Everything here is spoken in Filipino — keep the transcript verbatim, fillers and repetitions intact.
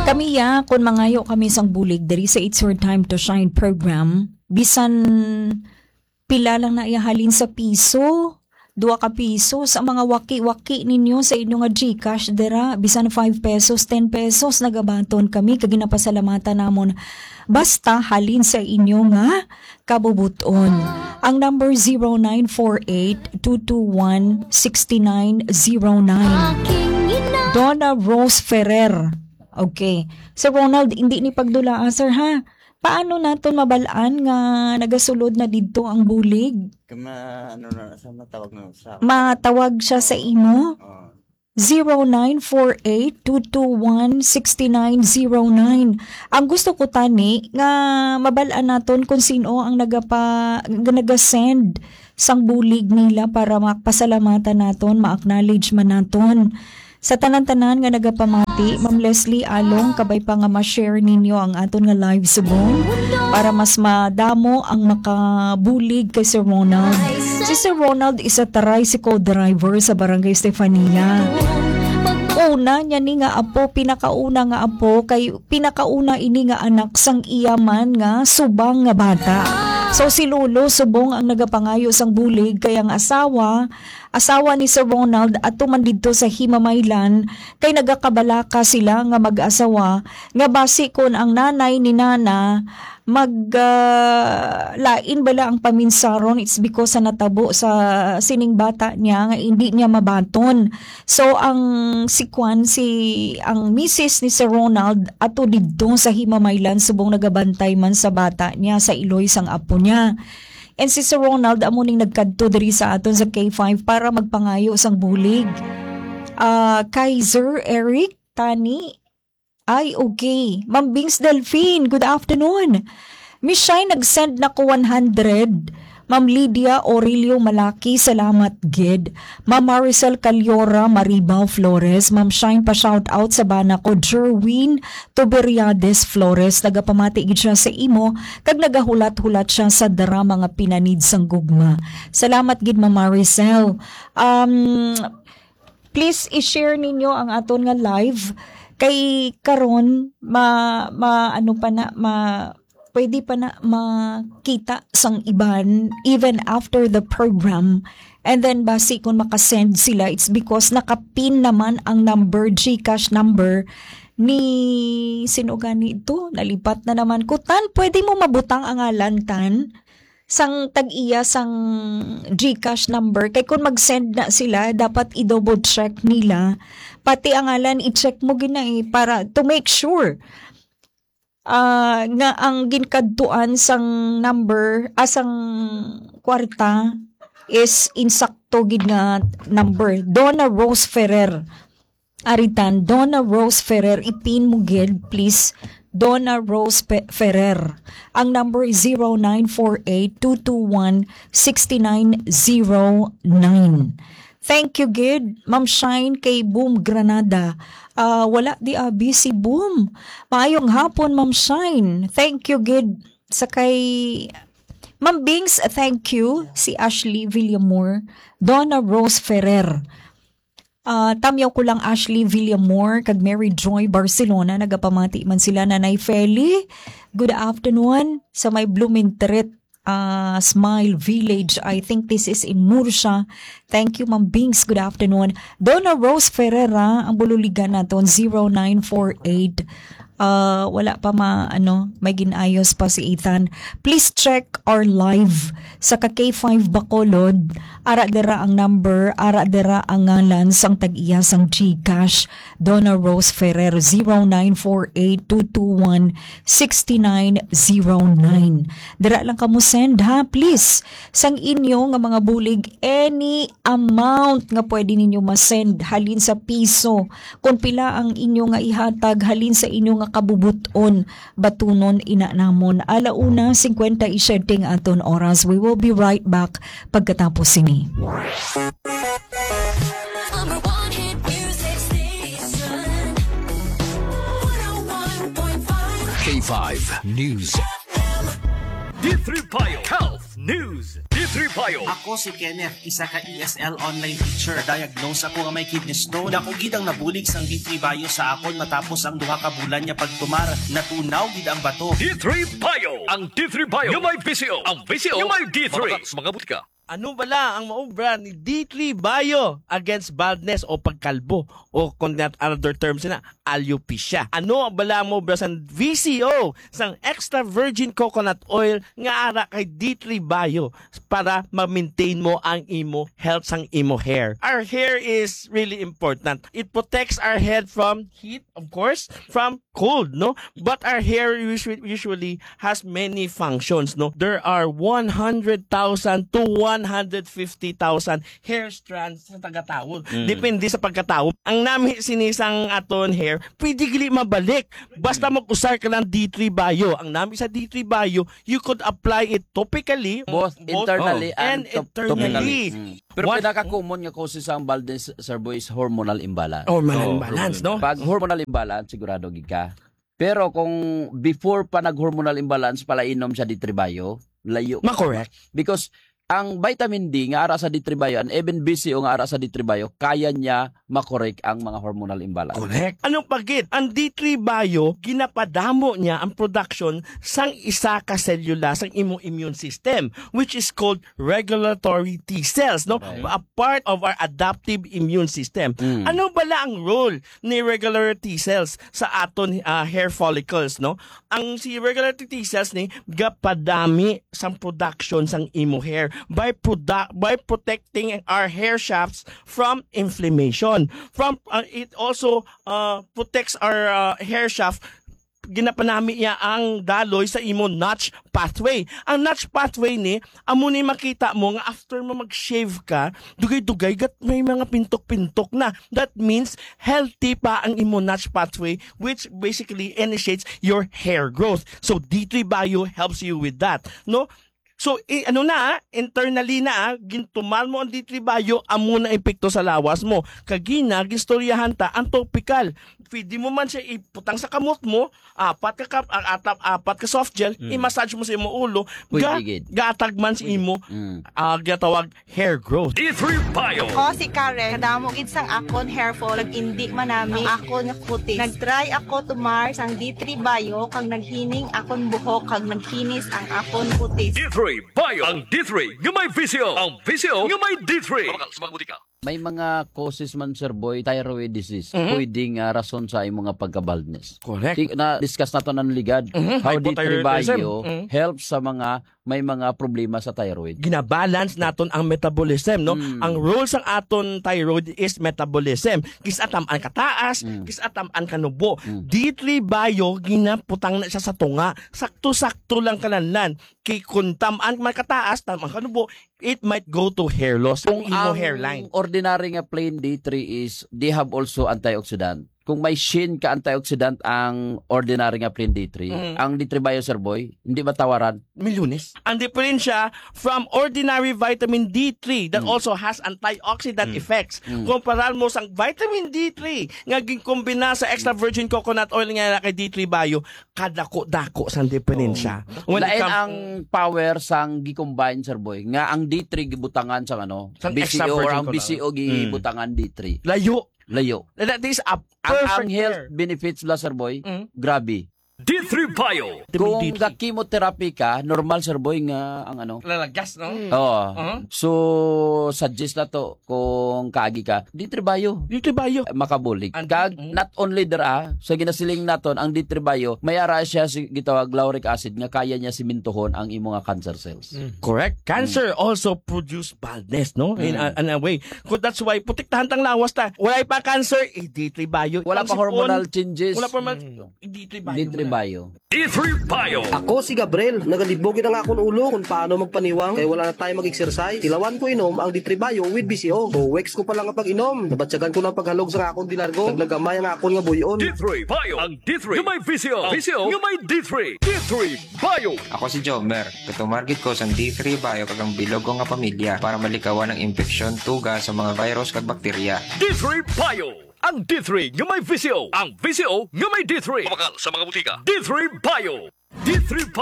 Kami ya, kung mangayo kami sang bulig, diri sa It's Your Time to Shine program, bisan pila lang na ihalin sa piso, dua ka piso sa mga waki-waki ninyo sa inyo nga Gcash dira, bisan five pesos, ten pesos, nagabaton kami, kaginapasalamatan namon. Basta halin sa inyo nga kabubuton. Ang number zero nine four eight, two two one, six nine zero nine. Donna Rose Ferrer. Okay. Sir Ronald, hindi ni pagdulaan, sir, ha? Paano naton mabalaan nga nagasulod na didto ang bulig? Kama, ano na, sa matawag na sa... Matawag siya sa imo? Uh, zero nine four eight, two two one, six nine zero nine. Ang gusto ko tani nga mabalaan naton kung sino ang nagapa nagasend sang bulig nila para makpasalamatan naton, ma-acknowledge man naton. Sa tanan-tanan nga nagapamati, Ma'am Leslie Along, kabay pa nga ma-share ninyo ang aton nga live subong para mas madamo ang makabulig kay Sir Ronald. Si Sir Ronald is a tricycle driver sa Barangay Estefania. Una niya ni nga apo, pinakauna nga apo, kay pinakauna ini nga anak sang iyaman nga subang nga bata. So si Lolo subong ang nagapangayo sang bulig, kaya ang asawa, asawa ni Sir Ronald at tuman dito sa Himamaylan, kay nagakabalaka sila nga mag-asawa, nga basi kon ang nanay ni Nana mag uh, lain bala ang paminsaron, it's because sa natabo sa sining bata niya nga hindi niya mabaton. So ang si Kwan, si ang misis ni Sir Ronald ato didto sa Himamaylan subong nagabantay man sa bata niya sa iloy sang apo niya. And si Sir Ronald amo ning nagkadto diri sa aton sa K five para magpangayo sang bulig. Uh, Kaiser Eric Tani. Ay, okay. Ma'am Bings Delphine, good afternoon. Miss Shai, nag-send na ko one hundred. Ma'am Lydia Aurelio Malaki, salamat gid. Ma'am Maricel Calyora Maribao Flores, Ma'am Shine pa shout out sa bana ko Jerwin Toberiades Flores, nagapamati gid siya sa imo kag nagahulat-hulat siya sa dara mga pinanid sang gugma. Salamat gid Ma'am Maricel. Um please i-share ninyo ang aton nga live kay karon ma, ma ano pa na ma pwede pa na makita sang iban even after the program, and then basi kung makasend sila, it's because nakapin naman ang number, Gcash number ni sino gani ito, nalipat na naman ko. Tan, pwede mo mabutang ang ngalan, Tan, sang tag-iya sang Gcash number, kay kung mag-send na sila dapat i-double check nila pati ang ngalan, i-check mo gina eh, para to make sure uh, nga ang ginkadtuan sang number asang kwarta is insakto gid nga number. Donna Rose Ferrer, aritan Donna Rose Ferrer, ipin mo gid please. Donna Rose Pe- Ferrer. Ang number is zero nine four eight, two two one, six nine zero nine. Thank you, Gid. Ma'am Shine kay Boom Granada. Uh, wala di abi si Boom. Maayong hapon, Ma'am Shine. Thank you, Gid. Sa kay Ma'am Bings, thank you. Si Ashley Villamor. Donna Rose Ferrer. Uh, tamyaw ko lang Ashley Villamor kag Mary Joy Barcelona, nagapamati man sila. Nanay Feli, good afternoon sa may Blumentritt uh, Smile Village. I think this is in Murcia. Thank you Ma'am Bings, good afternoon. Donna Rose Ferreira, ang bululigan naton zero nine four eight. Uh, wala pa ma, ano, may ginayos pa si Ethan. Please check our live sa K five Bacolod. Ara dera ang number, ara dera ang ngalan sang tag-iya sang Gcash. Donna Rose Ferrer, zero nine four eight, two two one, six nine zero nine. Dera lang kamo send ha, please. Sang inyo nga mga bulig, any amount nga pwede ninyo ma-send, halin sa piso. Kung pila ang inyo nga ihatag, halin sa inyo nga kabubuton, batunon ina namon. Alauna, fifty-seven aton oras. We will be right back pagkatapos sini. K five News. D three Pio Health News. D three Bio. Ako si Kenneth, isa ka E S L online teacher. Diagnose ako nga may kidney stone. Dako gid ang nabulig sang D three Bio sa akon matapos ang duha ka bulan niya pagtumar. Natunaw gid ang bato. D three Bio. Ang D three Bio. Yung may V C O. Ang V C O. Yung may D three. Mga butika. Ano bala ang maobra ni D three Bio against baldness o pagkalbo o kung not other terms na alopecia? Ano ang bala ang maobra sa V C O sang extra virgin coconut oil nga ara kay D three Bio para ma-maintain mo ang imo health sang imo hair? Our hair is really important. It protects our head from heat, of course, from cold, no? But our hair usually, usually has many functions, no? There are one hundred thousand to one hundred fifty thousand hair strands sa tagatawod. Mm. Depende sa pagkatawod. Ang nami sinisang aton hair, pwede gili mabalik. Basta mag-usar ka ng D three Bio. Ang nami sa D three Bio, you could apply it topically, both internally oh, and, and top- internally. Mm. Pero What- pinaka-common nga causes sa baldness, sir boy, is hormonal imbalance. Hormonal imbalance, no? Pag hormonal imbalance, sigurado gid ka. Pero kung before pa nag-hormonal imbalance, pala inom siya D three Bio, layo. Ma-correct. Because ang vitamin D nga ara sa D three Bio and even B C O nga ara sa D three Bio, kaya niya makorek ang mga hormonal imbalance. Correct. Anong pagit? Ang D three Bio, ginapadamo niya ang production sang isa ka selula sang imong immune system, which is called regulatory T cells, no? Right. A part of our adaptive immune system. Mm. Ano bala ang role ni regular T cells sa aton uh, hair follicles, no? Ang si regular T cells ni gapadami sang production sang imo hair by produ- by protecting our hair shafts from inflammation. From uh, it also uh, protects our uh, hair shaft. Ginapanami niya ang daloy sa imo notch pathway. Ang notch pathway ni, amo ni makita mo nga after mo mag-shave ka, dugay-dugay gat may mga pintok-pintok na. That means healthy pa ang imo notch pathway, which basically initiates your hair growth. So D three Bio helps you with that, no? So, eh, ano na, internally na, gintumal mo ang D three Bio, amo na epekto sa lawas mo. Kagina, gistoryahan ta, ang topical. Pwede mo man siya iputang sa kamot mo, apat ka, kap, atap, apat ka soft gel, mm. i-massage mo sa imo ulo, ga, gatag man sa imo, mm. uh, gatawag hair growth. D three Bio. Ako si Karen, kadamo gid sang akon hair fall, nag-indi man nami ang akon nga kutis. Nag-try ako tumar sang D three Bio, kag naghining akon buhok, kag nagkinis ang akon kutis. D three Bio. Ang D three nga may V C O. Ang V C O nga may D three. May mga causes man, sir boy, thyroid disease. Mm-hmm. Pwedeng uh, rason sa imong mga pagka-baldness. Correct. Di, na-discuss na to ng ligad. Mm-hmm. How D three Bio mm-hmm. helps sa mga may mga problema sa thyroid. Ginabalance naton ang metabolism, no? Mm. Ang role sang aton thyroid is metabolism. Kisatam an kataas, mm. kisatam an kanubo. Mm. D three Bio ginaputang na siya sa tunga. Sakto-sakto lang kananlan. Kay kung tamaan man kataas, tamaan kanubo, it might go to hair loss. Kung ang ang hairline. ordinary nga plain D three is they have also antioxidant. Kung may shin ka antioxidant ang ordinary nga plain D three, mm. ang D three Bio, sir boy, hindi ba tawaran? Milyones. Ang diferensya from ordinary vitamin D three that mm. also has antioxidant mm. effects. Mm. Kumpara mo sang vitamin D three nga ginkombina sa extra virgin coconut oil nga kay D three Bio, kadako-dako sang diferensya. Oh. Lain come, ang power sang gi-combine, sir boy, nga ang D three gibutangan sang ano, sang B C O or ang B C O gibutangan mm. D three. Layo. Layo. That is a ang, ang health benefits la, sir boy, mm. grabe. D three Bio. Kung ga-chemotherapy ka, normal, sir boy, nga ang ano? Lalagas, no? Oo. Uh-huh. So, suggest na to, kung kaagi ka, D three Bio. D three Bio. Makabulig. Kag, mm-hmm. not only dara, sa ginasiling naton, ang D three Bio, may ara siya si gitawag lauric acid nga kaya niya simintuhon ang imong cancer cells. Mm. Correct. Cancer mm. also produce baldness, no? Mm. In, a, in a way. Kung that's why, putiktahan tang lawas ta. Wala pa cancer, eh, D three Bio. Wala pa hormonal changes. Wala pa hormonal, mm. D three Bio. D three Bio. D three Bio. Ako si Gabriel, nagalibogin ang akong ulo kung paano magpaniwang kaya wala na tayo mag-exercise. Tilawan ko inom ang D three Bio with B C O. So, weeks ko pa lang ang pag-inom. Nabatsagan ko ng paghalog sa akong dilargo. Naglagamay ang akong nga buyon. D three Bio. Ang D three. Yung may V C O. V C O. Yung may D three. D three Bio. Ako si Jomer. Katumargit ko sa D three Bio kagang bilog ko nga pamilya para malikawan ang infeksyon, tuga sa mga virus kag bakterya. D three Bio. Ang D three nga may V C O. Ang V C O nga may D three. Pamakal sa mga butika. D three Bio. D three Bio.